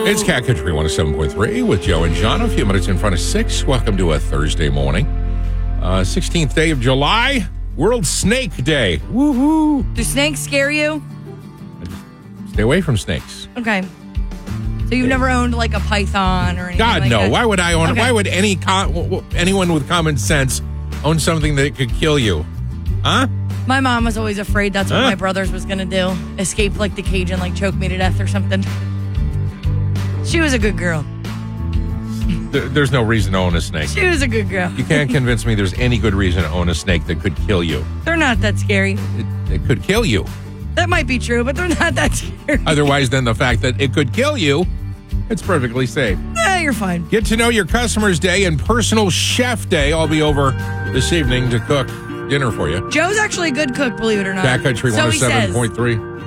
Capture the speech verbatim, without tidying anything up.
It's Cat Country one oh seven point three with Joe and John. A few minutes in front of six. Welcome to a Thursday morning. Uh, sixteenth day of July. World Snake Day. Woohoo. Do snakes scare you? Stay away from snakes. Okay. So you've never owned like a python or anything God, like no. that? Why would I own Okay. Why would any con- anyone with common sense own something that could kill you? Huh? My mom was always afraid that's what Huh? my brothers was going to do. Escape like the cage and like choke me to death or something. She was a good girl. Th- There's no reason to own a snake. She was a good girl. You can't convince me there's any good reason to own a snake that could kill you. They're not that scary. It, it could kill you. That might be true, but they're not that scary. Otherwise, than the fact that it could kill you, it's perfectly safe. Eh, you're fine. Get to know your customers day and personal chef day. I'll be over this evening to cook dinner for you. Joe's actually a good cook, believe it or not. Cat Country So he says. one oh seven point three.